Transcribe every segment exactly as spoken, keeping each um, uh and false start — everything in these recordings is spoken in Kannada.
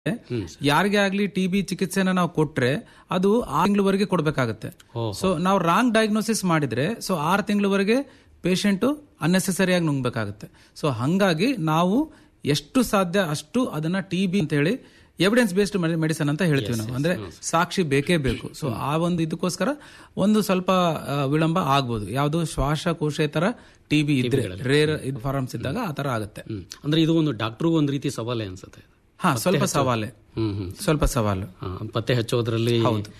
ಯಾರಿಗೆ ಆಗ್ಲಿ ಟಿಬಿ ಚಿಕಿತ್ಸೆನ ನಾವು ಕೊಟ್ರೆ ಅದು ಆರು ತಿಂಗಳವರೆಗೆ ಕೊಡಬೇಕಾಗುತ್ತೆ. ಸೊ ನಾವು ರಾಂಗ್ ಡಯಾಗ್ನೋಸಿಸ್ ಮಾಡಿದ್ರೆ ಸೊ ಆರು ತಿಂಗಳವರೆಗೆ ಪೇಷಂಟ್ ಅನ್ನೆಸೆಸರಿಯಾಗಿ ನುಂಗ್ಬೇಕಾಗುತ್ತೆ. ಸೊ ಹಂಗಾಗಿ ನಾವು ಎಷ್ಟು ಸಾಧ್ಯ ಅಷ್ಟು ಅದನ್ನ ಟಿಬಿ ಅಂತ ಹೇಳಿ ಎವಿಡೆನ್ಸ್ ಬೇಸ್ಡ್ ಮೆಡಿಸನ್ ಅಂತ ಹೇಳ್ತೀವಿ ನಾವು. ಅಂದ್ರೆ ಸಾಕ್ಷಿ ಬೇಕೇ ಬೇಕು. ಸೊ ಆ ಒಂದು ಇದಕ್ಕೋಸ್ಕರ ಒಂದು ಸ್ವಲ್ಪ ವಿಳಂಬ ಆಗ್ಬೋದು. ಯಾವುದು ಶ್ವಾಸಕೋಶೇತರ ಟಿಬಿ ಇದ್ರೆ ರೇರ್ ಫಾರ್ಮ್ಸ್ ಇದ್ದಾಗ ಆ ತರ ಆಗುತ್ತೆ. ಅಂದ್ರೆ ಇದು ಒಂದು ಡಾಕ್ಟರ್ ಒಂದು ರೀತಿ ಸವಾಲೇ ಅನ್ಸುತ್ತೆ. ಹಾ, ಸ್ವಲ್ಪ ಸವಾಲೆ ಸ್ವಲ್ಪ ಸವಾಲು ಪತ್ತೆ ಹಚ್ಚೋದ್ರಲ್ಲಿ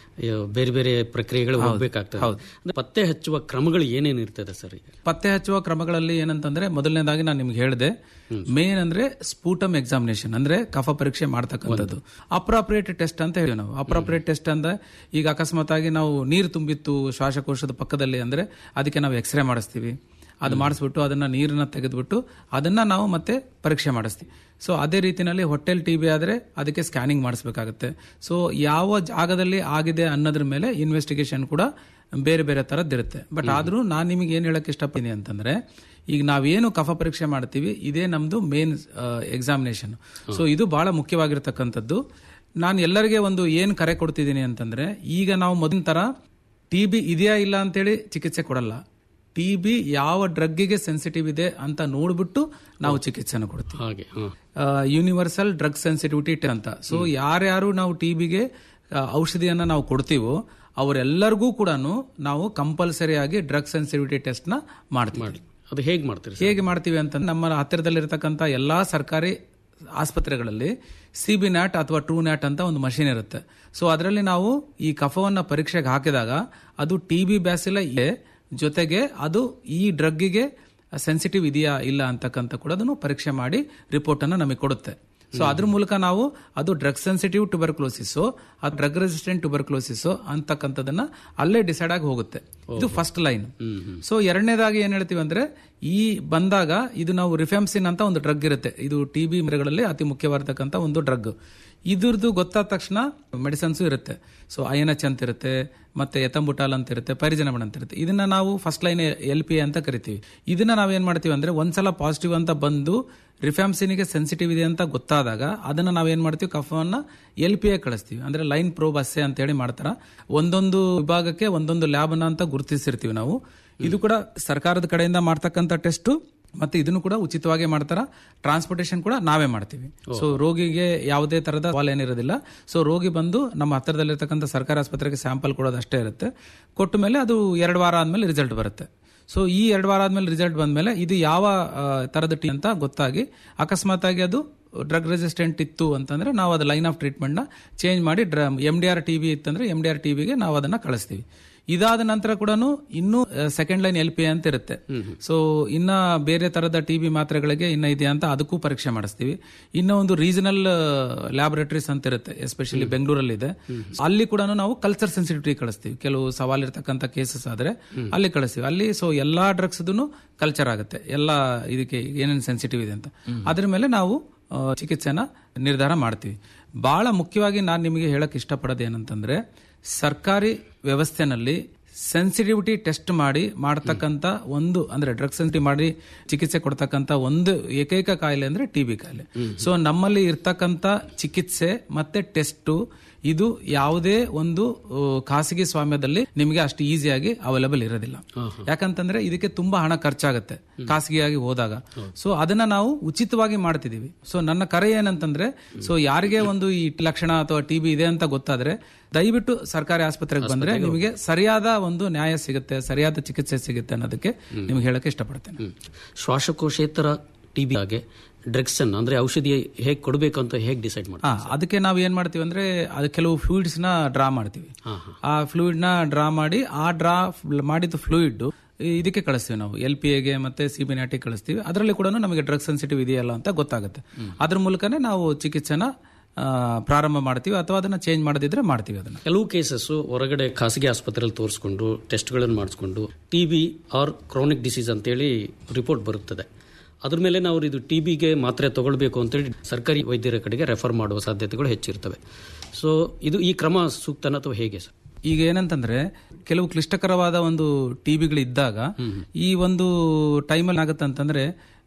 ಬೇರೆ ಬೇರೆ ಪ್ರಕ್ರಿಯೆಗಳು ಹೋಗ್ಬೇಕಾಗ್ತದೆ. ಪತ್ತೆ ಹಚ್ಚುವ ಕ್ರಮಗಳು ಏನೇನು ಇರ್ತದೆ ಸರ್? ಪತ್ತೆ ಹಚ್ಚುವ ಕ್ರಮಗಳಲ್ಲಿ ಏನಂತಂದ್ರೆ ಮೊದಲನೇದಾಗಿ ನಾನು ನಿಮ್ಗೆ ಹೇಳಿದೆ, ಮೇನ್ ಅಂದ್ರೆ ಸ್ಪೂಟಮ್ ಎಕ್ಸಾಮಿನೇಷನ್ ಅಂದ್ರೆ ಕಫ ಪರೀಕ್ಷೆ ಮಾಡ್ತಕ್ಕಂಥದ್ದು. ಅಪ್ರಾಪ್ರಿಯೇಟ್ ಟೆಸ್ಟ್ ಅಂತ ಹೇಳಿ ನಾವು. ಅಪ್ರಾಪ್ರಿಯೇಟ್ ಟೆಸ್ಟ್ ಅಂದ್ರೆ ಈಗ ಅಕಸ್ಮಾತ್ ಆಗಿ ನಾವು ನೀರು ತುಂಬಿತ್ತು ಶ್ವಾಸಕೋಶದ ಪಕ್ಕದಲ್ಲಿ ಅಂದ್ರೆ ಅದಕ್ಕೆ ನಾವು ಎಕ್ಸ್ರೇ ಮಾಡಿಸ್ತೀವಿ. ಅದು ಮಾಡಿಸ್ಬಿಟ್ಟು ಅದನ್ನ ನೀರನ್ನ ತೆಗೆದ್ಬಿಟ್ಟು ಅದನ್ನ ನಾವು ಮತ್ತೆ ಪರೀಕ್ಷೆ ಮಾಡಿಸ್ತೀವಿ. ಸೊ ಅದೇ ರೀತಿಯಲ್ಲಿ ಹೊಟ್ಟೆಲ್ ಟಿಬಿ ಆದ್ರೆ ಅದಕ್ಕೆ ಸ್ಕ್ಯಾನಿಂಗ್ ಮಾಡಿಸ್ಬೇಕಾಗುತ್ತೆ. ಸೊ ಯಾವ ಜಾಗದಲ್ಲಿ ಆಗಿದೆ ಅನ್ನೋದ್ರ ಮೇಲೆ ಇನ್ವೆಸ್ಟಿಗೇಷನ್ ಕೂಡ ಬೇರೆ ಬೇರೆ ತರದ್ದಿರುತ್ತೆ. ಬಟ್ ಆದ್ರೂ ನಾನು ನಿಮಗೆ ಏನ್ ಹೇಳಕ್ ಇಷ್ಟಪಡ್ತೀನಿ ಅಂತಂದ್ರೆ, ಈಗ ನಾವೇನು ಕಫ ಪರೀಕ್ಷೆ ಮಾಡ್ತೀವಿ ಇದೇ ನಮ್ದು ಮೇನ್ ಎಕ್ಸಾಮಿನೇಷನ್. ಸೊ ಇದು ಬಹಳ ಮುಖ್ಯವಾಗಿರ್ತಕ್ಕಂಥದ್ದು. ನಾನು ಎಲ್ಲರಿಗೆ ಒಂದು ಏನ್ ಕರೆ ಕೊಡ್ತಿದ್ದೀನಿ ಅಂತಂದ್ರೆ, ಈಗ ನಾವು ಮೊದಲಿನ ತರ ಟಿಬಿ ಇದೆಯಾ ಇಲ್ಲ ಅಂತೇಳಿ ಚಿಕಿತ್ಸೆ ಕೊಡಲ್ಲ. ಟಿಬಿ ಯಾವ ಡ್ರಗ್ಗಿಗೆ ಸೆನ್ಸಿಟಿವ್ ಇದೆ ಅಂತ ನೋಡ್ಬಿಟ್ಟು ನಾವು ಚಿಕಿತ್ಸೆನ ಕೊಡ್ತೀವಿ. ಯೂನಿವರ್ಸಲ್ ಡ್ರಗ್ ಸೆನ್ಸಿಟಿವಿಟಿ ಅಂತ. ಸೊ ಯಾರ್ಯಾರು ನಾವು ಟಿಬಿಗೆ ಔಷಧಿಯನ್ನ ನಾವು ಕೊಡ್ತೀವೋ ಅವರೆಲ್ಲರಿಗೂ ಕೂಡ ನಾವು ಕಂಪಲ್ಸರಿ ಆಗಿ ಡ್ರಗ್ ಸೆನ್ಸಿಟಿವಿಟಿ ಟೆಸ್ಟ್ ನ ಮಾಡ್ತೀವಿ. ಅದು ಹೇಗೆ ಮಾಡ್ತೀವಿ ಹೇಗೆ ಮಾಡ್ತೀವಿ ಅಂತ ನಮ್ಮ ಹತ್ತಿರದಲ್ಲಿರ್ತಕ್ಕಂಥ ಎಲ್ಲಾ ಸರ್ಕಾರಿ ಆಸ್ಪತ್ರೆಗಳಲ್ಲಿ ಸಿ ಬಿ ನ್ಯಾಟ್ ಅಥವಾ ಟ್ರೂ ನ್ಯಾಟ್ ಅಂತ ಒಂದು ಮಷೀನ್ ಇರುತ್ತೆ. ಸೊ ಅದರಲ್ಲಿ ನಾವು ಈ ಕಫವನ್ನ ಪರೀಕ್ಷೆಗೆ ಹಾಕಿದಾಗ ಅದು ಟಿಬಿ ಬ್ಯಾಸಿಲ ಜೊತೆಗೆ ಅದು ಈ ಡ್ರಗ್ಗಿಗೆ ಸೆನ್ಸಿಟಿವ್ ಇದೆಯಾ ಇಲ್ಲ ಅಂತಕ್ಕಂಥ ಕೂಡ ಅದನ್ನು ಪರೀಕ್ಷೆ ಮಾಡಿ ರಿಪೋರ್ಟ್ ಅನ್ನು ನಮಗೆ ಕೊಡುತ್ತೆ. ಸೊ ಅದ್ರ ಮೂಲಕ ನಾವು ಅದು ಡ್ರಗ್ ಸೆನ್ಸಿಟಿವ್ ಟ್ಯೂಬರ್ಕ್ಲೋಸಿಸ್ ಆ ಡ್ರಗ್ ರೆಸಿಸ್ಟೆಂಟ್ ಟ್ಯೂಬರ್ಕ್ಲೋಸಿಸ್ ಅಂತಕ್ಕಂಥದನ್ನ ಅಲ್ಲೇ ಡಿಸೈಡ್ ಆಗಿ ಹೋಗುತ್ತೆ. ಇದು ಫಸ್ಟ್ ಲೈನ್. ಸೊ ಎರಡನೇದಾಗಿ ಏನ್ ಹೇಳ್ತೀವಿ ಅಂದ್ರೆ, ಈ ಬಂದಾಗ ಇದು ನಾವು ರಿಫೆಮ್ಸಿನ್ ಅಂತ ಒಂದು ಡ್ರಗ್ ಇರುತ್ತೆ. ಇದು ಟಿಬಿ ಮೃಗಗಳಲ್ಲಿ ಅತಿ ಮುಖ್ಯವಾಗಿರ್ತಕ್ಕಂಥ ಒಂದು ಡ್ರಗ್. ಇದ್ರದ್ದು ಗೊತ್ತಾದ ತಕ್ಷಣ ಮೆಡಿಸನ್ಸ್ ಇರುತ್ತೆ. ಸೊ ಐಎನ್ಎಚ್ ಅಂತ ಇರುತ್ತೆ, ಮತ್ತೆ ಎಥಂಬುಟಾಲ್ ಅಂತ ಇರುತ್ತೆ, ಪರಿಜನಬನ್ ಅಂತ ಇರುತ್ತೆ. ಇದನ್ನ ನಾವು ಫಸ್ಟ್ ಲೈನ್ ಎಲ್ ಪಿ ಅಂತ ಕರಿತೀವಿ. ಇದನ್ನ ನಾವೇನ್ ಮಾಡ್ತೀವಿ ಅಂದ್ರೆ, ಒಂದ್ಸಲ ಪಾಸಿಟಿವ್ ಅಂತ ಬಂದು ರಿಫ್ಯಾಮ್ಸಿನ್ಗೆ ಸೆನ್ಸಿಟಿವ್ ಇದೆ ಅಂತ ಗೊತ್ತಾದಾಗ ಅದನ್ನ ನಾವೇನ್ ಮಾಡ್ತೀವಿ, ಕಫವನ್ನ ಎಲ್ ಪಿ ಐ ಕಳಿಸ್ತೀವಿ. ಅಂದ್ರೆ ಲೈನ್ ಪ್ರೋಬ್ ಅಸ್ಸೆ ಅಂತ ಹೇಳಿ ಮಾಡ್ತಾರ. ಒಂದೊಂದು ವಿಭಾಗಕ್ಕೆ ಒಂದೊಂದು ಲ್ಯಾಬ್ ಅಂತ ಗುರುತಿಸಿರ್ತೀವಿ ನಾವು. ಇದು ಕೂಡ ಸರ್ಕಾರದ ಕಡೆಯಿಂದ ಮಾಡ್ತಕ್ಕಂಥ ಟೆಸ್ಟ್. ಮತ್ತೆ ಇದನ್ನು ಕೂಡ ಉಚಿತವಾಗಿ ಮಾಡ್ತಾರ. ಟ್ರಾನ್ಸ್ಪೋರ್ಟೇಷನ್ ಕೂಡ ನಾವೇ ಮಾಡ್ತೀವಿ. ಸೊ ರೋಗಿಗೆ ಯಾವುದೇ ತರದ ಸವಾಲ್ ಏನಿರೋದಿಲ್ಲ. ಸೊ ರೋಗಿ ಬಂದು ನಮ್ಮ ಹತ್ತಿರದಲ್ಲಿರ್ತಕ್ಕಂಥ ಸರ್ಕಾರಿ ಆಸ್ಪತ್ರೆಗೆ ಸ್ಯಾಂಪಲ್ ಕೊಡೋದು ಅಷ್ಟೇ ಇರುತ್ತೆ. ಕೊಟ್ಟ ಮೇಲೆ ಅದು ಎರಡು ವಾರ ಆದ್ಮೇಲೆ ರಿಸಲ್ಟ್ ಬರುತ್ತೆ. ಸೊ ಈ ಎರಡು ವಾರ ಆದ್ಮೇಲೆ ರಿಸಲ್ಟ್ ಬಂದ್ಮೇಲೆ ಇದು ಯಾವ ತರದ ಟಿ ಅಂತ ಗೊತ್ತಾಗಿ ಅಕಸ್ಮಾತ್ ಆಗಿ ಅದು ಡ್ರಗ್ ರೆಸಿಸ್ಟೆಂಟ್ ಇತ್ತು ಅಂತಂದ್ರೆ ನಾವು ಅದು ಲೈನ್ ಆಫ್ ಟ್ರೀಟ್ಮೆಂಟ್ ನ ಚೇಂಜ್ ಮಾಡಿ ಎಂ ಡಿ ಆರ್ ಟಿಬಿ ಇತ್ತಂದ್ರೆ ಎಂ ಡಿ ಆರ್ ಟಿಬಿಗೆ ನಾವು ಅದನ್ನ ಕಳಿಸ್ತೀವಿ. ಇದಾದ ನಂತರ ಕೂಡ ಇನ್ನೂ ಸೆಕೆಂಡ್ ಲೈನ್ ಎಲ್ ಪಿ ಅಂತ ಇರುತ್ತೆ. ಸೊ ಇನ್ನ ಬೇರೆ ತರದ ಟಿಬಿ ಮಾತ್ರೆಗಳಿಗೆ ಇನ್ನ ಇದೆಯಾ ಅಂತ ಅದಕ್ಕೂ ಪರೀಕ್ಷೆ ಮಾಡಿಸ್ತೀವಿ. ಇನ್ನ ಒಂದು ರೀಜನಲ್ ಲ್ಯಾಬೊರೇಟರೀಸ್ ಅಂತ ಇರುತ್ತೆ, ಎಸ್ಪೆಷಲಿ ಬೆಂಗಳೂರಲ್ಲಿ ಇದೆ. ಅಲ್ಲಿ ಕೂಡ ನಾವು ಕಲ್ಚರ್ ಸೆನ್ಸಿಟಿವಿಟಿ ಕಳಿಸ್ತೀವಿ. ಕೆಲವು ಸವಾಲ್ ಇರ್ತಕ್ಕಂಥ ಕೇಸಸ್ ಆದ್ರೆ ಅಲ್ಲಿ ಕಳಿಸ್ತೀವಿ. ಅಲ್ಲಿ ಸೊ ಎಲ್ಲಾ ಡ್ರಗ್ಸ್ ಕಲ್ಚರ್ ಆಗುತ್ತೆ, ಎಲ್ಲಾ ಇದಕ್ಕೆ ಏನೇನು ಸೆನ್ಸಿಟಿವ್ ಇದೆ ಅಂತ. ಅದ್ರ ಮೇಲೆ ನಾವು ಚಿಕಿತ್ಸೆನ ನಿರ್ಧಾರ ಮಾಡ್ತೀವಿ. ಬಹಳ ಮುಖ್ಯವಾಗಿ ನಾನು ನಿಮಗೆ ಹೇಳಕ್ ಇಷ್ಟಪಡೋದು ಏನಂತಂದ್ರೆ, ಸರ್ಕಾರಿ ವ್ಯವಸ್ಥೆನಲ್ಲಿ ಸೆನ್ಸಿಟಿವಿಟಿ ಟೆಸ್ಟ್ ಮಾಡಿ ಮಾಡತಕ್ಕಂತ ಒಂದು ಅಂದ್ರೆ ಡ್ರಗ್ ಸೆನ್ಸಿಟಿವ್ ಮಾಡಿ ಚಿಕಿತ್ಸೆ ಕೊಡ್ತಕ್ಕಂತ ಒಂದು ಏಕೈಕ ಕಾಯಿಲೆ ಅಂದ್ರೆ ಟಿಬಿ ಕಾಯಿಲೆ. ಸೊ ನಮ್ಮಲ್ಲಿ ಇರ್ತಕ್ಕಂತ ಚಿಕಿತ್ಸೆ ಮತ್ತೆ ಟೆಸ್ಟ್ ಇದು ಯಾವುದೇ ಒಂದು ಖಾಸಗಿ ಸ್ವಾಮ್ಯದಲ್ಲಿ ನಿಮಗೆ ಅಷ್ಟು ಈಸಿಯಾಗಿ ಅವೈಲೇಬಲ್ ಇರೋದಿಲ್ಲ. ಯಾಕಂತಂದ್ರೆ ಇದಕ್ಕೆ ತುಂಬಾ ಹಣ ಖರ್ಚಾಗುತ್ತೆ ಖಾಸಗಿಯಾಗಿ ಹೋದಾಗ. ಸೊ ಅದನ್ನ ನಾವು ಉಚಿತವಾಗಿ ಮಾಡ್ತಿದೀವಿ. ಸೊ ನನ್ನ ಕರೆ ಏನಂತಂದ್ರೆ, ಸೊ ಯಾರಿಗೆ ಒಂದು ಈ ಲಕ್ಷಣ ಅಥವಾ ಟಿಬಿ ಇದೆ ಅಂತ ಗೊತ್ತಾದ್ರೆ ದಯವಿಟ್ಟು ಸರ್ಕಾರಿ ಆಸ್ಪತ್ರೆಗೆ ಬಂದ್ರೆ ನಿಮಗೆ ಸರಿಯಾದ ಒಂದು ನ್ಯಾಯ ಸಿಗುತ್ತೆ, ಸರಿಯಾದ ಚಿಕಿತ್ಸೆ ಸಿಗುತ್ತೆ ಅನ್ನೋದಕ್ಕೆ ನಿಮ್ಗೆ ಹೇಳಕ್ಕೆ ಇಷ್ಟಪಡ್ತೇನೆ. ಶ್ವಾಸಕೋಶೇತರ ಟಿಬಿ ಹಾಗೆ ಡ್ರಗ್ಸ್ ಅನ್ನು ಅಂದ್ರೆ ಔಷಧಿ ಹೇಗೆ ಕೊಡಬೇಕು ಅಂತ ಹೇಗೆ ಡಿಸೈಡ್ ಮಾಡ್ತೀವಿ? ಅದಕ್ಕೆ ನಾವು ಏನ್ ಮಾಡ್ತೀವಿ ಅಂದ್ರೆ, ಅದು ಕೆಲವು ಫ್ಲೂಯಿಡ್ಸ್ ನ ಡ್ರಾ ಮಾಡ್ತೀವಿ. ಆ ಫ್ಲೂಯಿಡ್ ನ ಡ್ರಾ ಮಾಡಿ ಆ ಡ್ರಾ ಮಾಡಿದ ಫ್ಲೂಯಿಡ್ ಇದಕ್ಕೆ ಕಳಿಸ್ತೀವಿ ನಾವು, ಎಲ್ ಪಿ ಎಗೆ ಮತ್ತೆ ಸಿಬಿನಾಟಿಗೆ ಕಳಿಸ್ತೀವಿ. ಅದರಲ್ಲಿ ಕೂಡ ನಮಗೆ ಡ್ರಗ್ ಸೆನ್ಸಿಟಿವ್ ಇದೆಯಲ್ಲ ಅಂತ ಗೊತ್ತಾಗುತ್ತೆ. ಅದ್ರ ಮೂಲಕನೇ ನಾವು ಚಿಕಿತ್ಸೆನ ಪ್ರಾರಂಭ ಮಾಡ್ತೀವಿ ಅಥವಾ ಅದನ್ನ ಚೇಂಜ್ ಮಾಡದಿದ್ರೆ ಮಾಡ್ತೀವಿ. ಅದನ್ನ ಕೆಲವು ಕೇಸಸ್ ಹೊರಗಡೆ ಖಾಸಗಿ ಆಸ್ಪತ್ರೆಯಲ್ಲಿ ತೋರಿಸ್ಕೊಂಡು ಟೆಸ್ಟ್ಗಳನ್ನು ಮಾಡಿಸ್ಕೊಂಡು ಟಿಬಿ ಆರ್ ಕ್ರಾನಿಕ್ ಡಿಸೀಸ್ ಅಂತೇಳಿ ರಿಪೋರ್ಟ್ ಬರುತ್ತದೆ. ಅದ್ರ ಮೇಲೆ ನಾವು ಇದು ಟಿಬಿಗೆ ಮಾತ್ರೆ ತಗೊಳ್ಬೇಕು ಅಂತೇಳಿ ಸರ್ಕಾರಿ ವೈದ್ಯರ ಕಡೆಗೆ ರೆಫರ್ ಮಾಡುವ ಸಾಧ್ಯತೆಗಳು ಹೆಚ್ಚಿರ್ತವೆ. ಸೊ ಇದು ಈ ಕ್ರಮ ಸೂಕ್ತನ ಅಥವಾ ಹೇಗೆ ಸರ್? ಈಗ ಏನಂತಂದ್ರೆ, ಕೆಲವು ಕ್ಲಿಷ್ಟಕರವಾದ ಒಂದು ಟಿಬಿಗಳು ಇದ್ದಾಗ ಈ ಒಂದು ಟೈಮಲ್ಲಿ ಆಗುತ್ತೆ ಅಂತಂದ್ರೆ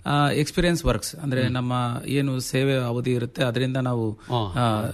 ಎಕ್ಸ್ಪೀರಿಯನ್ಸ್ ವರ್ಕ್ಸ್ ಅಂದ್ರೆ ನಮ್ಮ ಏನು ಸೇವೆ ಅವಧಿ ಇರುತ್ತೆ ಅದರಿಂದ ನಾವು